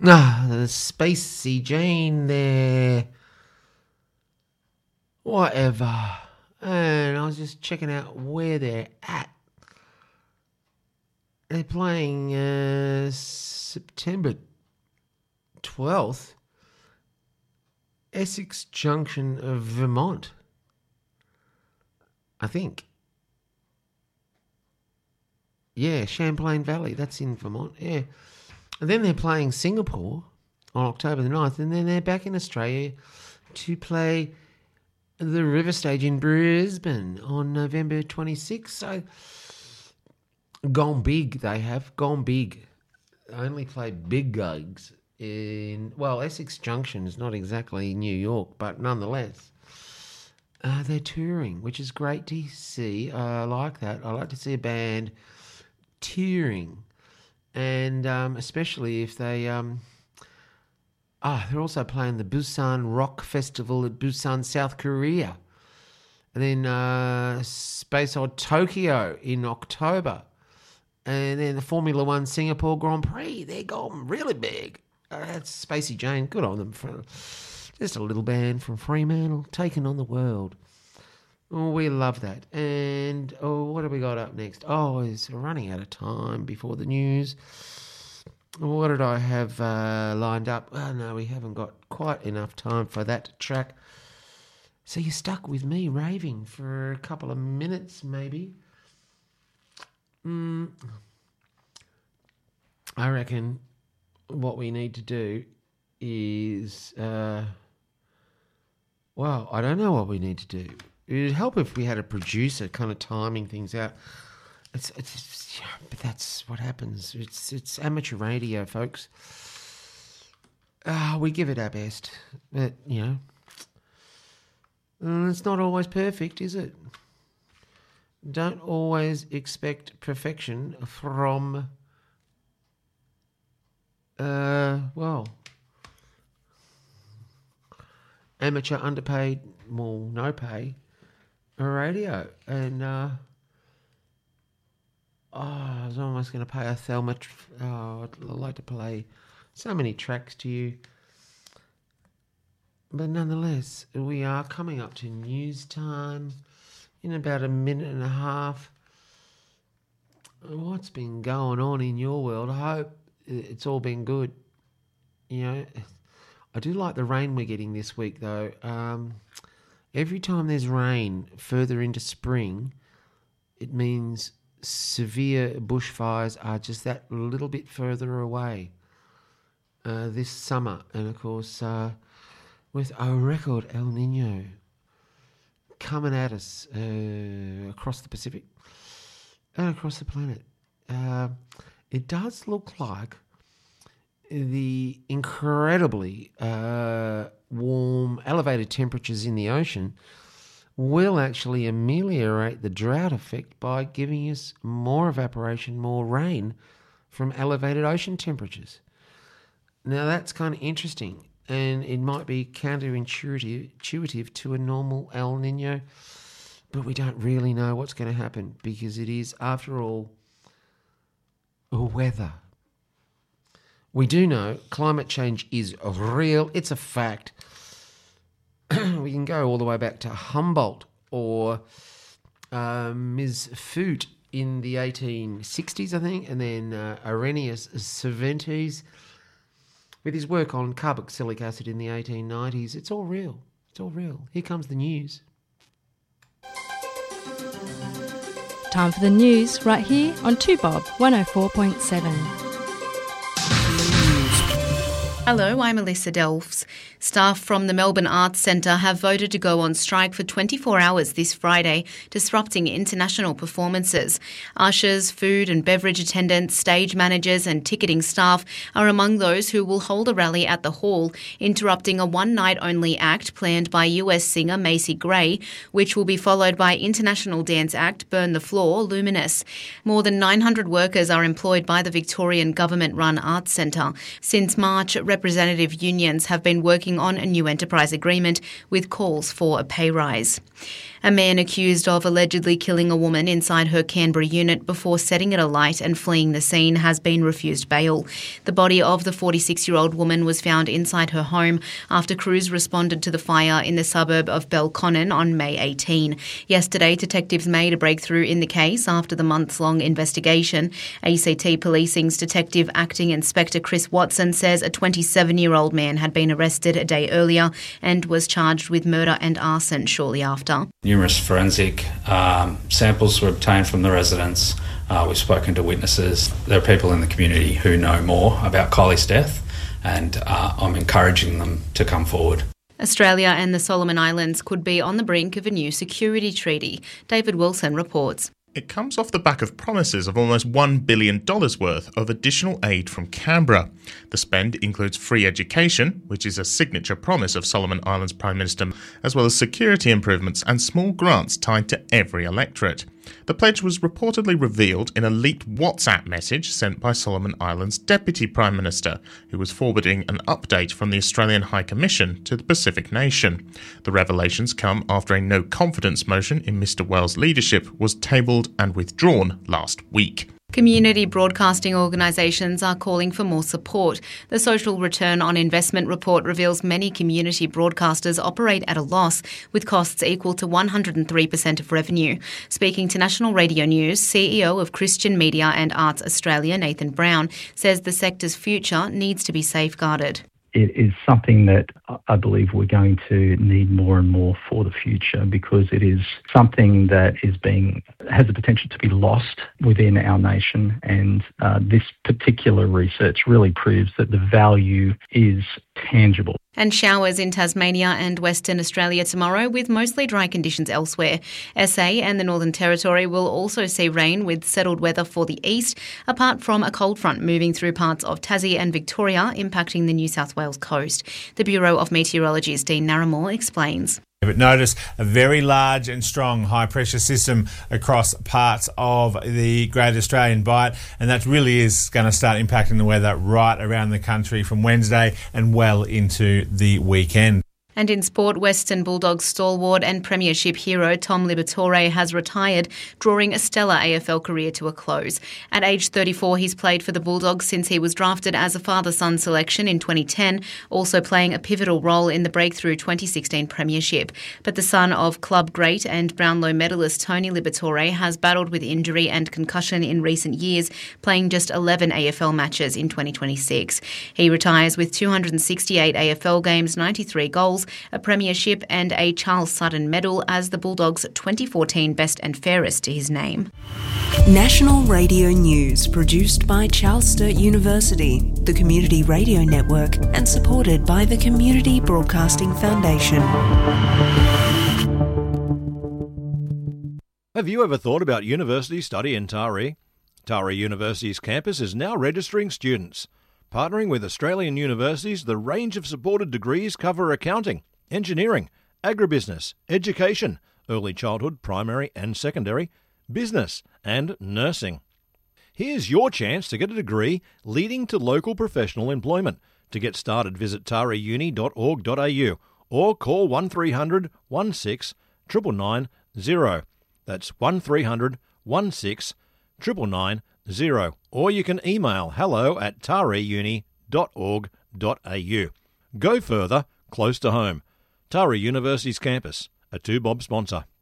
The Spacey Jane there. Whatever. And I was just checking out where they're at. They're playing September 12th, Essex Junction of Vermont, I think. Yeah, Champlain Valley, that's in Vermont, yeah. And then they're playing Singapore on October the 9th, and then they're back in Australia to play the River Stage in Brisbane on November 26th. So, gone big, they have. Gone big. They only play big gigs in, well, Essex Junction is not exactly New York, but nonetheless, they're touring, which is great to see. I like that. I like to see a band touring, and especially if they... they're also playing the Busan Rock Festival at Busan, South Korea. And then Space Odd Tokyo in October. And then the Formula One Singapore Grand Prix. They're gone really big. That's Spacey Jane. Good on them. For just a little band from Fremantle taking on the world. Oh, we love that. And what have we got up next? It's running out of time before the news. What did I have lined up? Oh, no, we haven't got quite enough time for that track. So you're stuck with me raving for a couple of minutes, maybe. I reckon what we need to do is... I don't know what we need to do. It would help if we had a producer kind of timing things out. But that's what happens. It's amateur radio, folks. We give it our best, but it's not always perfect, is it? Don't always expect perfection from, amateur, underpaid, well, no pay radio, and. I was almost going to play a Thelma. I'd like to play so many tracks to you. But nonetheless, we are coming up to news time in about a minute and a half. What's been going on in your world? I hope it's all been good. I do like the rain we're getting this week, though. Every time there's rain further into spring, it means... severe bushfires are just that little bit further away this summer. And, of course, with a record El Nino coming at us across the Pacific and across the planet, it does look like the incredibly warm, elevated temperatures in the ocean will actually ameliorate the drought effect by giving us more evaporation, more rain from elevated ocean temperatures. Now, that's kind of interesting, and it might be counterintuitive to a normal El Nino, but we don't really know what's going to happen because it is, after all, weather. We do know climate change is real. It's a fact. We can go all the way back to Humboldt or Ms. Foot in the 1860s, I think, and then Arrhenius Cervantes with his work on carboxylic acid in the 1890s. It's all real. It's all real. Here comes the news. Time for the news right here on 2Bob 104.7. Hello, I'm Alyssa Delfs. Staff from the Melbourne Arts Centre have voted to go on strike for 24 hours this Friday, disrupting international performances. Ushers, food and beverage attendants, stage managers and ticketing staff are among those who will hold a rally at the hall, interrupting a one-night-only act planned by US singer Macy Gray, which will be followed by international dance act Burn the Floor, Luminous. More than 900 workers are employed by the Victorian government-run Arts Centre. Since March, representative unions have been working on a new enterprise agreement with calls for a pay rise. A man accused of allegedly killing a woman inside her Canberra unit before setting it alight and fleeing the scene has been refused bail. The body of the 46-year-old woman was found inside her home after crews responded to the fire in the suburb of Belconnen on May 18. Yesterday, detectives made a breakthrough in the case after the months-long investigation. ACT Policing's Detective Acting Inspector Chris Watson says a 27-year-old man had been arrested a day earlier and was charged with murder and arson shortly after. Numerous forensic samples were obtained from the residents. We've spoken to witnesses. There are people in the community who know more about Kylie's death, and I'm encouraging them to come forward. Australia and the Solomon Islands could be on the brink of a new security treaty. David Wilson reports. It comes off the back of promises of almost $1 billion worth of additional aid from Canberra. The spend includes free education, which is a signature promise of Solomon Islands Prime Minister, as well as security improvements and small grants tied to every electorate. The pledge was reportedly revealed in a leaked WhatsApp message sent by Solomon Islands Deputy Prime Minister, who was forwarding an update from the Australian High Commission to the Pacific nation. The revelations come after a no-confidence motion in Mr Wells' leadership was tabled and withdrawn last week. Community broadcasting organisations are calling for more support. The Social Return on Investment report reveals many community broadcasters operate at a loss, with costs equal to 103% of revenue. Speaking to National Radio News, CEO of Christian Media and Arts Australia, Nathan Brown, says the sector's future needs to be safeguarded. It is something that I believe we're going to need more and more for the future, because it is something that has the potential to be lost within our nation. And this particular research really proves that the value is tangible. And showers in Tasmania and Western Australia tomorrow, with mostly dry conditions elsewhere. SA and the Northern Territory will also see rain with settled weather for the east, apart from a cold front moving through parts of Tassie and Victoria, impacting the New South Wales coast. The Bureau of Meteorology's Dean Naramore explains. But notice a very large and strong high-pressure system across parts of the Great Australian Bight, and that really is going to start impacting the weather right around the country from Wednesday and well into the weekend. And in sport, Western Bulldogs stalwart and premiership hero Tom Liberatore has retired, drawing a stellar AFL career to a close. At age 34, he's played for the Bulldogs since he was drafted as a father-son selection in 2010, also playing a pivotal role in the breakthrough 2016 premiership. But the son of club great and Brownlow medalist Tony Liberatore has battled with injury and concussion in recent years, playing just 11 AFL matches in 2026. He retires with 268 AFL games, 93 goals, a premiership and a Charles Sutton medal as the Bulldogs' 2014 best and fairest to his name. National Radio News, produced by Charles Sturt University, the Community Radio Network, and supported by the Community Broadcasting Foundation. Have you ever thought about university study in Taree? Taree University's campus is now registering students. Partnering with Australian universities, the range of supported degrees cover accounting, engineering, agribusiness, education, early childhood, primary and secondary, business and nursing. Here's your chance to get a degree leading to local professional employment. To get started, visit tareeuni.org.au or call 1300 16 99990. That's 1300 16 99990. Or you can email hello@tareeuni.org.au. Go further, close to home. Taree University's campus, a 2Bob sponsor.